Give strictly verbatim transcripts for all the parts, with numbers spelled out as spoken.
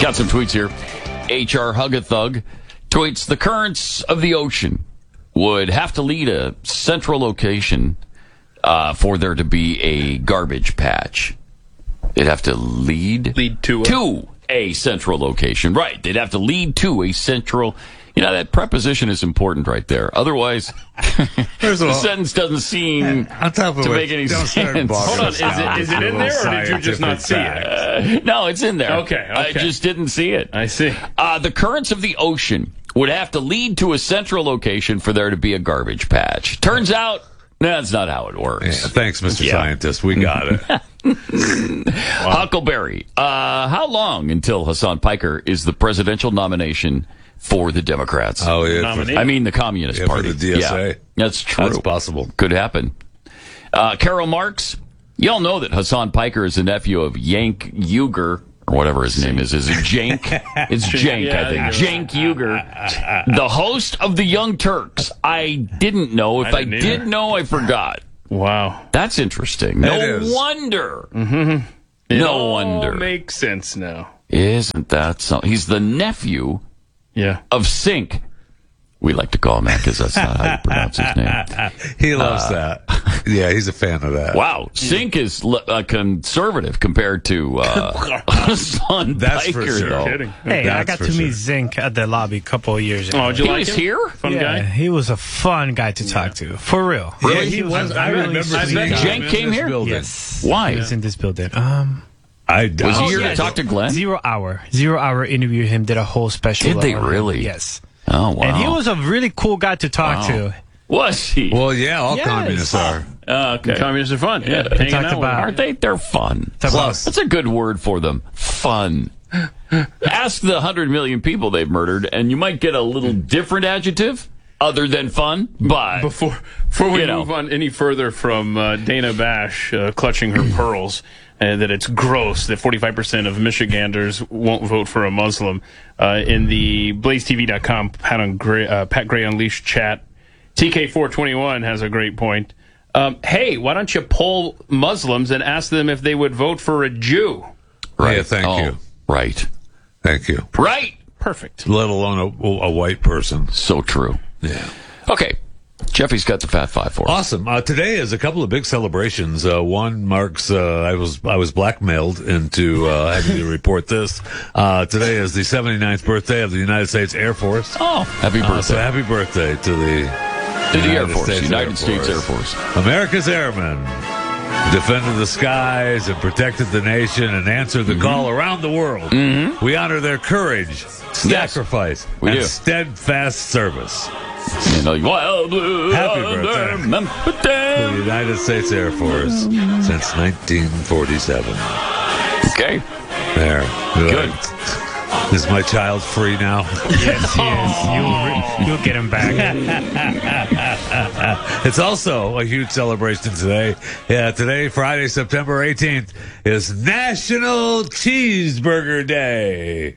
Got some tweets here. H R Hug-a-Thug tweets, the currents of the ocean would have to lead a central location uh, for there to be a garbage patch. They'd have to lead, lead to, a- to a central location. Right. They'd have to lead to a central. You know, that preposition is important right there. Otherwise, the sentence doesn't seem on top of to it, make any don't start sense. Hold on, is it, is it in there, or did you just not see it? Uh, no, it's in there. Okay, okay. I just didn't see it. I see. Uh, the currents of the ocean would have to lead to a central location for there to be a garbage patch. Turns out, that's not how it works. Yeah, thanks, Mister Yeah. Scientist. We got it. Huckleberry. Uh, how long until Hassan Piker is the presidential nomination for the Democrats? Oh, yeah. Nominee. I mean, the Communist Yeah, for Party. the D S A. Yeah, that's true. That's possible. Could happen. Uh, Carol Marks. Y'all know that Hassan Piker is the nephew of Yank Uger, or whatever his name is. Is it Jank? It's Jank, Yeah, I think. you're Jank Uger. The host of the Young Turks. I didn't know. If I I, didn't did either. know, I forgot. Wow. That's interesting. No It is. wonder. It No all wonder. makes sense now. Isn't that something? He's the nephew Yeah. of Sink. We like to call him that because that's not how you pronounce his name. He loves that. Yeah, he's a fan of that. Wow. Sink is le- uh, conservative compared to uh, Hassan That's for Piker, sure. though. Kidding. Hey, I That's got for to sure. meet Zink at the lobby a couple of years ago. Oh, did you He like was him? here? Fun yeah, guy? he was a fun guy to talk to. For real. Yeah, Really? he was. I really remember sweet seeing guy. him Jank in came this here? building. Yes. Why? He was in this building. Um, I Was oh, he here yeah. to talk to Glenn? Zero Hour. Zero Hour interviewed him, did a whole special. Did they on him. really? Yes. Oh, wow. And he was a really cool guy to talk Wow. to. Was he? Well, yeah, all Yes. communists are. Uh, okay. Communists are fun. Yeah. Hanging talked out with about- Aren't they? They're fun. Plus, That's a good word for them. Fun. Ask the hundred million people they've murdered, and you might get a little different adjective other than fun. But Before before we You know. move on any further from uh, Dana Bash uh, clutching her pearls, uh, that it's gross that forty-five percent of Michiganders won't vote for a Muslim. Uh, in the Blaze T V dot com Pat, on Gray, uh, Pat Gray Unleashed chat, T K four twenty-one has a great point. Um, hey, why don't you poll Muslims and ask them if they would vote for a Jew? right. Yeah, thank Oh, you. Right. Thank you. Right. Perfect. Let alone a, a white person. So true. Yeah. Okay. Jeffy's got the Fat Five for us. Awesome. Uh, today is a couple of big celebrations. Uh, one marks uh, I was I was blackmailed into uh, having to report this. Uh, today is the seventy-ninth birthday of the United States Air Force. Oh, happy Uh, so birthday happy birthday to the to the Air United Force, States United Air States Air Force. Force. America's airmen defended the skies and protected the nation and answered the call around the world. Mm-hmm. We honor their courage, sacrifice, we and do. steadfast service. You know, wild blue Happy under birthday. Memphis. The United States Air Force since nineteen forty-seven. Okay. There. Good. Is my child free now? Yes, he is. You'll, re- you'll get him back. It's also a huge celebration today. Yeah, today, Friday, September eighteenth, is National Cheeseburger Day.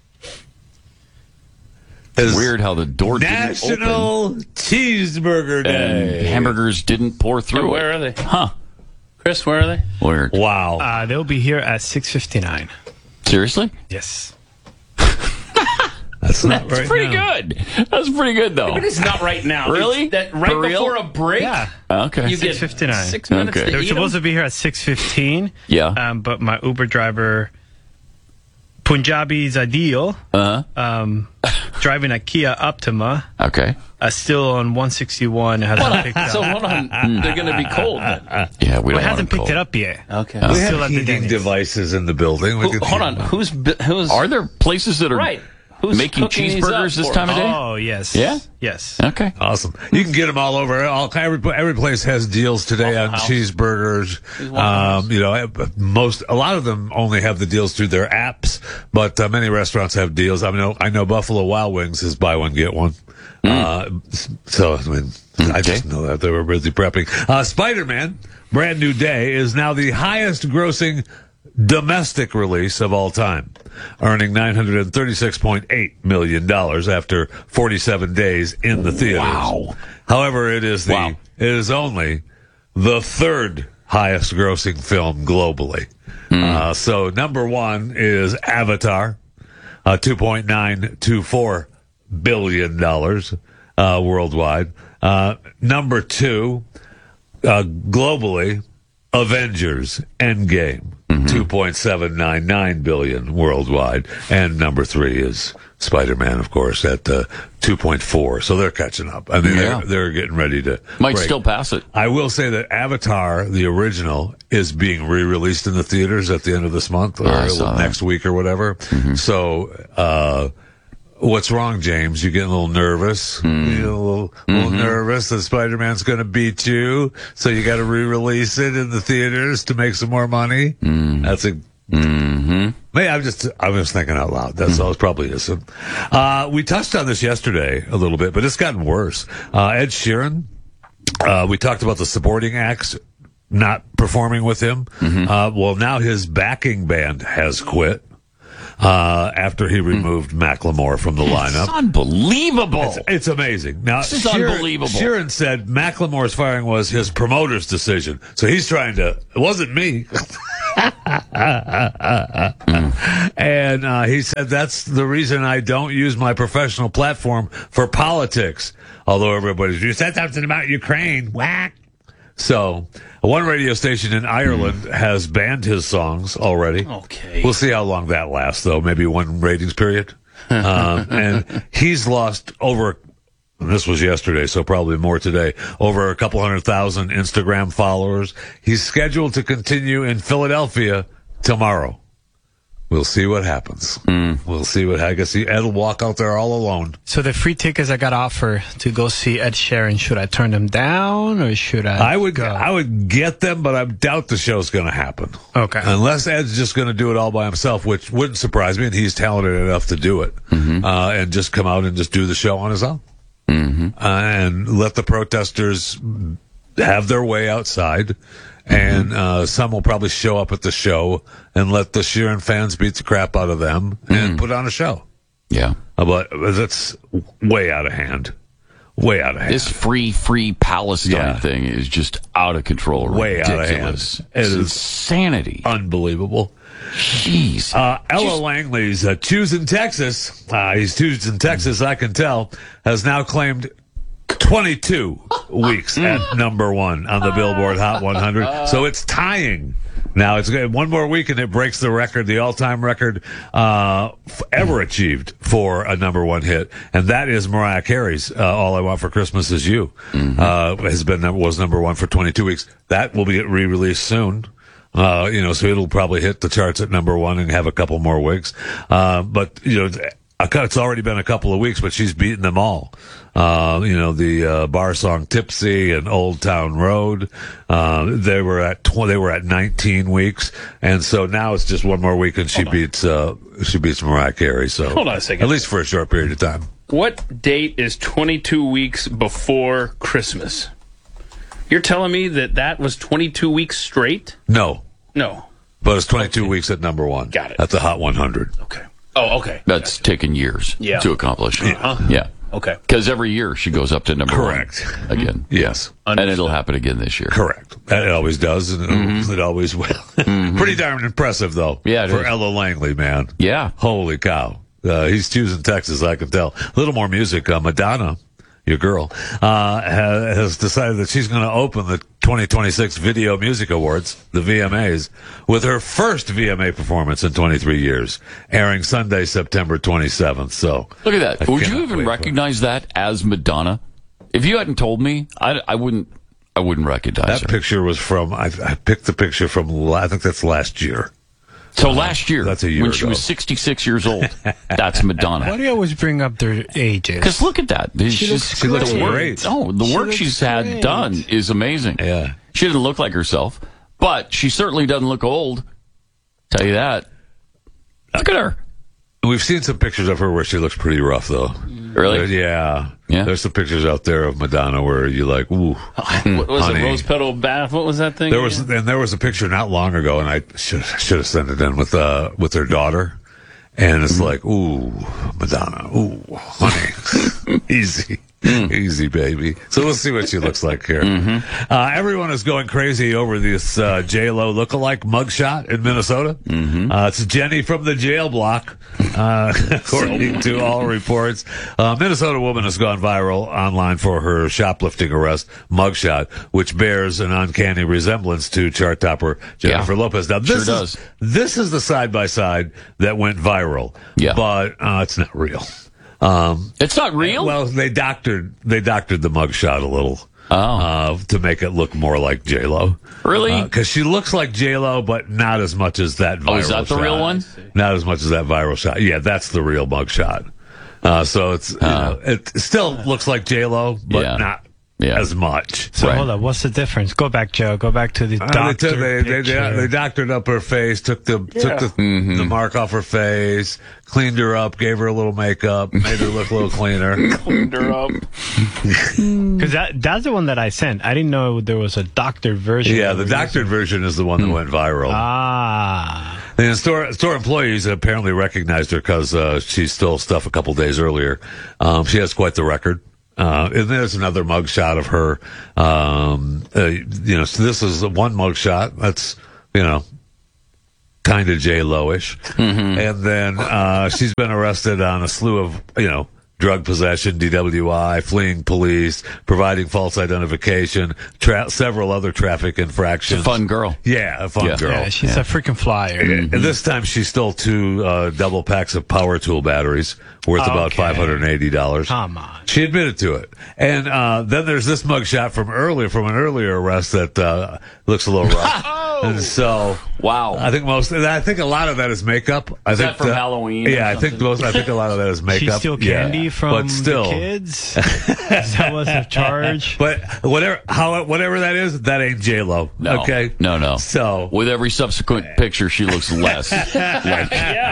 It's Weird how the door didn't open National Cheeseburger Day. and hamburgers didn't pour through Where it. are they? Huh. Chris, where are they? Weird. Wow. Uh, they'll be here at six fifty-nine. Seriously? Yes. That's not That's right pretty now. good. That's pretty good, though. But it's not right now. Really? It's that right For real? before a break? Yeah. Okay. You get six fifty-nine. six minutes Okay. to They were eat supposed them? to be here at six fifteen. Yeah. Um, but my Uber driver, Punjabi Zadil, Uh-huh. um, driving a Kia Optima, Okay. uh, still on one sixty-one, hasn't picked So up. hold on. They're going to be cold then. Yeah, we Well, don't hasn't want picked it up yet. Okay. We Still have at the heating Denny's. devices in the building. We Who, could hold heat on. them up. Who's bi- who's Are there places that are right? Who's making cooking these up cheeseburgers this for time of us? day? Oh, yes. Yeah? Yes. Okay. Awesome. You can get them all over. All, every, every place has deals today on House. cheeseburgers. Waffle House. Um, you know, most, a lot of them only have the deals through their apps, but uh, many restaurants have deals. I know, I know Buffalo Wild Wings is buy one, get one. Uh, so, I mean, I just know that they were busy prepping. Uh, Spider-Man, Brand New Day, is now the highest grossing domestic release of all time, earning nine hundred thirty-six point eight million dollars after forty-seven days in the theaters. Wow. However, it is the Wow. it is only the third highest grossing film globally. Uh, so number one is Avatar. uh, two point nine two four billion dollars uh, worldwide. Uh, number two, uh, globally, Avengers Endgame, mm-hmm. two point seven nine nine billion dollars worldwide. And number three is Spider-Man, of course, at uh, two point four. So they're catching up. I mean, Yeah. they're, they're getting ready to Might break. still pass it. I will say that Avatar, the original, is being re-released in the theaters at the end of this month or I saw that. next week or whatever. Mm-hmm. So, uh, what's wrong, James? You getting a little nervous? Mm. You know, a little, little nervous that Spider-Man's going to beat you, so you got to re-release it in the theaters to make some more money. Mm. That's a. Mm-hmm. Maybe I'm just I'm just thinking out loud. That's all. It probably isn't. Uh, we touched on this yesterday a little bit, but it's gotten worse. Uh, Ed Sheeran. Uh, we talked about the supporting acts not performing with him. Mm-hmm. Uh, well, now his backing band has quit. Uh, after he removed Macklemore from the lineup. It's unbelievable. It's, it's amazing. Now, This is Sheeran, unbelievable. Sheeran said Macklemore's firing was his promoter's decision. So he's trying to, it wasn't me. And uh, he said, that's the reason I don't use my professional platform for politics. Although everybody's, you said something about Ukraine. Whack. So, one radio station in Ireland Hmm. has banned his songs already. Okay. We'll see how long that lasts, though. Maybe one ratings period. um, and he's lost over, and this was yesterday, so probably more today, over a couple hundred thousand Instagram followers. He's scheduled to continue in Philadelphia tomorrow. We'll see what happens. Hmm. We'll see what, I guess he, Ed will walk out there all alone. So the free tickets I got offered to go see Ed Sheeran, should I turn them down or should I? I would, go? I would get them, but I doubt the show's going to happen. Okay. Unless Ed's just going to do it all by himself, which wouldn't surprise me, and he's talented enough to do it, mm-hmm. uh, and just come out and just do the show on his own, mm-hmm. uh, and let the protesters have their way outside, and uh, some will probably show up at the show and let the Sheeran fans beat the crap out of them and put on a show. Yeah. Uh, But that's way out of hand. Way out of hand. This free, free Palestine Yeah. thing is just out of control. Way out of Ridiculous. hand. It It's is insanity. Unbelievable. Jeez. Uh, Ella Langley's uh, choosing Texas. Uh, he's choosing Texas, I can tell, has now claimed twenty-two weeks at number one on the Billboard Hot one hundred. So it's tying. Now it's got one more week and it breaks the record, the all-time record uh, f- ever achieved for a number one hit, and that is Mariah Carey's uh, "All I Want for Christmas Is You." Mm-hmm. Uh, has been was number one for twenty-two weeks. That will be re-released soon. Uh, you know, so it'll probably hit the charts at number one and have a couple more weeks. Uh, but, you know, it's already been a couple of weeks, but she's beaten them all. Uh, you know, the, uh, bar song Tipsy and Old Town Road, uh, they were at tw- they were at nineteen weeks. And so now it's just one more week and she Hold on. beats, uh, she beats Mariah Carey. So Hold on a second. At least for a short period of time. What date is twenty-two weeks before Christmas? You're telling me that that was twenty-two weeks straight? No, No. but it's twenty-two weeks at number one. Got it. At the Hot one hundred. Okay. Oh, okay. That's taken years Yeah. to accomplish. Uh-huh. Yeah. Okay. Because every year she goes up to number Correct. one again. Yes. And it'll happen again this year. Correct. It always does, and it- it always will. Pretty darn impressive, though. Yeah, it for is. Ella Langley, man. Yeah. Holy cow. Uh, he's choosing Texas, I can tell. A little more music. Uh, Madonna, your girl, uh, has, has decided that she's going to open the twenty twenty-six Video Music Awards, the V M As, with her first V M A performance in twenty-three years, airing Sunday, September twenty-seventh. So, Look at that. I Would you cannot even wait for recognize that as Madonna? If you hadn't told me, I, I wouldn't. I wouldn't recognize that her. picture was from, I, I picked the picture from, la- I think that's last year. So last year, That's a year when she ago. was sixty-six years old, that's Madonna. Why do you always bring up their ages? Because look at that. She's, looks She looks the work- great. Oh, the She work looks she's had great. done is amazing. Yeah. She didn't look like herself, but she certainly doesn't look old. Tell you that. Look at her. We've seen some pictures of her where she looks pretty rough, though. Really? Uh, yeah. Yeah. There's some pictures out there of Madonna where you're like, ooh. What was Honey. it? Rose petal bath? What was that thing? There was, again? and there was a picture not long ago, and I should should have sent it in with uh with her daughter, and it's like, ooh, Madonna, ooh, honey, easy. Easy, baby. So we'll see what she looks like here. Uh, everyone is going crazy over this uh, J-Lo lookalike mugshot in Minnesota. Uh, it's Jenny from the jail block. Uh, according to all reports, a Minnesota woman has gone viral online for her shoplifting arrest mugshot, which bears an uncanny resemblance to chart topper Jennifer Yeah. Lopez. Now, this Sure is does. this is the side by side that went viral. Yeah. but uh, it's not real. Um, It's not real? well, they doctored they doctored the mugshot a little. Oh. Uh, to make it look more like J Lo, Really? Because she looks like J Lo, but not as much as that. Viral Oh, is that the shot. real one? Not as much as that viral shot. Yeah, that's the real mugshot. Uh, so it's you know, it still looks like J Lo, but Yeah. not Yeah. as much. So Right. hold on, what's the difference? Go back, Joe. Go back to the Uh, doctor they, took- they, they, picture. they doctored up her face, took the took the, Mm-hmm. the mark off her face, cleaned her up, gave her a little makeup, made her look a little cleaner. Cleaned her up. Because that, that's the one that I sent. I didn't know there was a doctored version. Yeah, of the it. doctored version is the one that went viral. Ah. And store store employees apparently recognized her because uh, she stole stuff a couple days earlier. Um, she has quite the record. Uh, and there's another mugshot of her. Um, uh, you know, so this is one mugshot. That's, you know, kind of J Lo-ish. Mm-hmm. And then uh, she's been arrested on a slew of, you know, drug possession, D W I, fleeing police, providing false identification, tra- several other traffic infractions. Fun girl. Yeah, a fun Yeah. girl. Yeah, she's a freaking flyer. And this time she stole two uh, double packs of power tool batteries worth about Okay. five hundred eighty dollars. Come on. She admitted to it. And uh, then there's this mugshot from earlier, from an earlier arrest that uh, looks a little rough. And so, Wow. I think most, and I think a lot of that is makeup. I Is think that from Halloween or Yeah, I think something? most. I think a lot of that is makeup. She steal Yeah. candy from but still, the kids? That was a charge? But whatever, how whatever that is, that ain't J Lo. No. Okay, No, no. So With every subsequent picture, she looks less like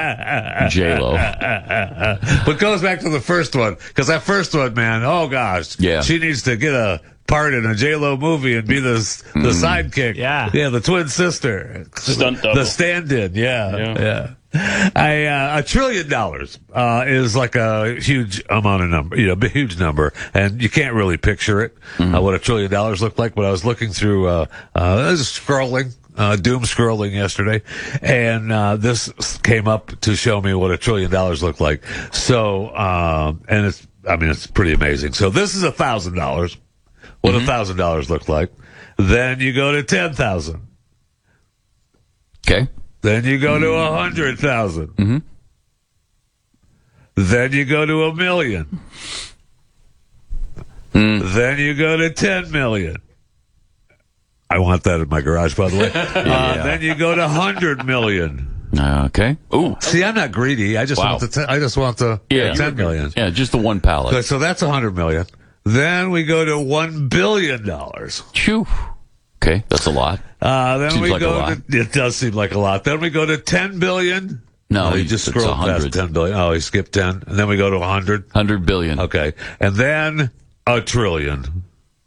J Lo. But goes back to the first one, because that first one, man, oh gosh, Yeah. she needs to get a part in a J Lo movie and be the the sidekick, Yeah. yeah, the twin sister, Stunt double. the stand-in, yeah, Yeah. yeah. I, uh, a trillion dollars uh, is like a huge amount of number, you know, a huge number, and you can't really picture it uh, what a trillion dollars looked like. But I was looking through, uh, uh, I was scrolling. Uh, doom scrolling yesterday, and uh, this came up to show me what a trillion dollars looked like. So, um, and it's, I mean, it's pretty amazing. So this is a thousand dollars. What a thousand dollars looked like. Then you go to ten thousand. Okay. Then you go to a hundred thousand. Mm-hmm. Then you go to a million. Mm. Then you go to ten million. I want that in my garage, by the way. uh, then you go to hundred million. Okay. Ooh. See, I'm not greedy. I just Wow. want the. Ten, I just want the Yeah. ten million. Yeah, just the one pallet. Okay, so that's a hundred million. Then we go to one billion dollars. Phew. Okay, that's a lot. Uh, then Seems we like a go. lot. To, it does seem like a lot. Then we go to ten billion. No, Oh, he he- just it's scrolled one past hundred. ten billion. Oh, he skipped ten, and then we go to a hundred. one hundred billion. Okay, and then a trillion.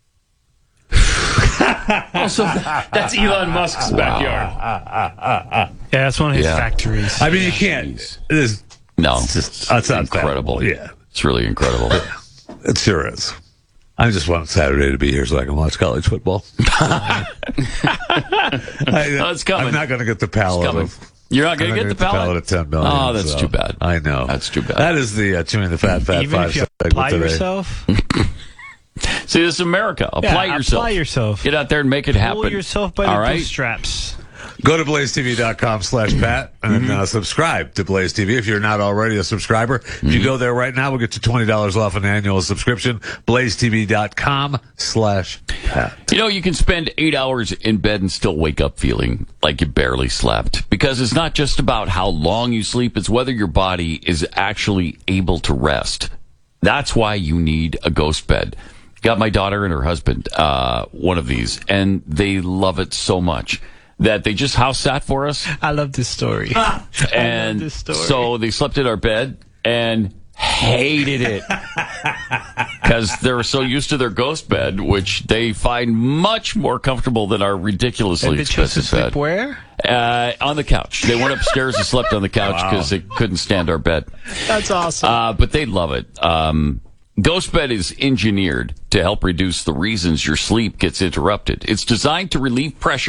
Oh, so that's Elon Musk's backyard. Yeah, that's one of his Yeah. factories. I mean, you can't. Jeez. It is. No, It's just it's it's incredible. Yeah, It's really incredible. it sure is. I just want Saturday to be here so I can watch college football. I, Oh, it's coming. I'm not going to get the palette coming. of. You're not going I'm to not get the gonna pallet? at ten million. Oh, that's so too bad. I know. That's too bad. That is the uh, chewing the fat, fat Even five if you segment apply today. yourself, See, this is America. Apply yeah, yourself. apply yourself. Get out there and make it happen. Pull yourself by All the right? bootstraps. Go to blaze t v dot com slash Pat and uh, subscribe to Blaze T V if you're not already a subscriber. If you go there right now, we'll get you twenty dollars off an annual subscription. blaze t v dot com slash Pat. You know, you can spend eight hours in bed and still wake up feeling like you barely slept. Because it's not just about how long you sleep, it's whether your body is actually able to rest. That's why you need a ghost bed. Got my daughter and her husband uh, one of these, and they love it so much that they just house sat for us. I love this story. And this story. so they slept in our bed and hated it because they're so used to their ghost bed, which they find much more comfortable than our ridiculously And they chose to expensive bed. sleep where? Uh, on the couch. They went upstairs and slept on the couch because they couldn't stand our bed. That's awesome. Uh, but they love it. Um, GhostBed is engineered to help reduce the reasons your sleep gets interrupted. It's designed to relieve pressure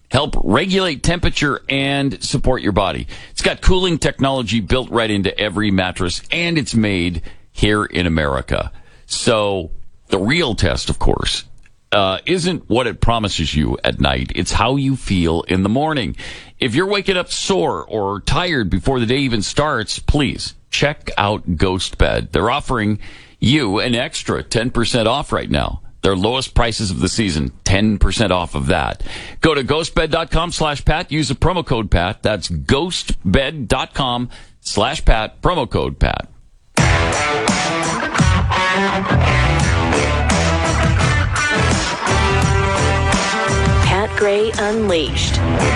help regulate temperature and support your body. It's got cooling technology built right into every mattress, and it's made here in America. So the real test, of course, uh, isn't what it promises you at night. It's how you feel in the morning. If you're waking up sore or tired before the day even starts, please check out Ghost Bed. They're offering you an extra ten percent off right now. Their lowest prices of the season, ten percent off of that. Go to ghostbed.com slash Pat. Use the promo code Pat. That's ghostbed.com slash Pat. Promo code Pat. Pat Gray Unleashed.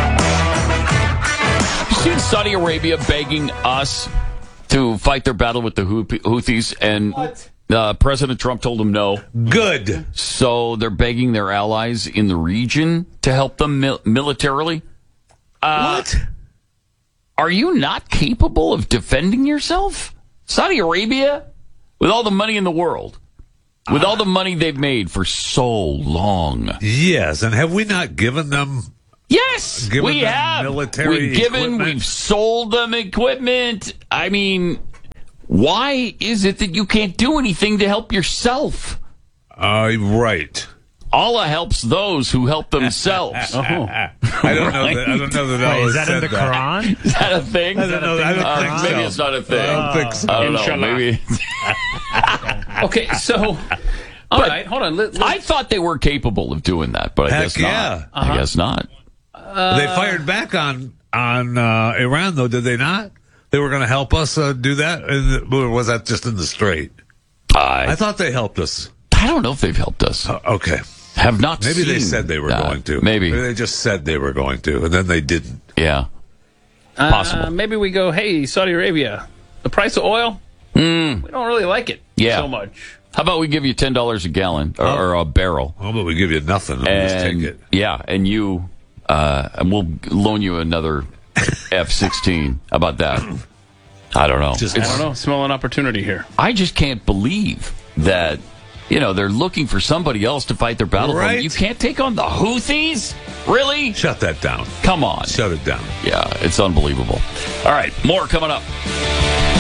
You seen Saudi Arabia begging us to fight their battle with the Houthis, and uh, President Trump told them no. Good. So they're begging their allies in the region to help them mil- militarily. Uh, What? Are you not capable of defending yourself? Saudi Arabia, with all the money in the world, with all the money they've made for so long. Yes, and have we not given them... Yes, Given we them have. military we've given, equipment? we've sold them equipment. I mean, why is it that you can't do anything to help yourself? Uh, right. Allah helps those who help themselves. Oh. I don't know that. I don't know that. Wait, Allah is that in said the Quran? Is that a thing? I don't know. I don't Uh, think so. maybe it's not a thing. I don't think so. I don't know. Inshallah. Maybe. Okay, so all But right, hold on. Let, let- I thought they were capable of doing that, but I Heck guess yeah. not. I guess not. they fired back on on uh, Iran, though, did they not? They were going to help us uh, do that, in the, or was that just in the Strait? I I, thought they helped us. I don't know if they've helped us. Uh, okay, Have not maybe they seen said they were that. going to. Maybe. Maybe they just said they were going to, and then they didn't. Yeah. uh, possible. maybe we go, hey, Saudi Arabia, the price of oil, Mm. we don't really like it Yeah. so much. How about we give you ten dollars a gallon or, or a barrel? Well, but we give you nothing. We'll just take And it. yeah, and you, uh, and we'll loan you another F sixteen. How about that? I don't know. Just- I It's- don't know. Smell an opportunity here. I just can't believe that, you know, they're looking for somebody else to fight their battle for. Right. You can't take on the Houthis? Really? Shut that down. Come on. Shut it down. Yeah, it's unbelievable. All right, more coming up.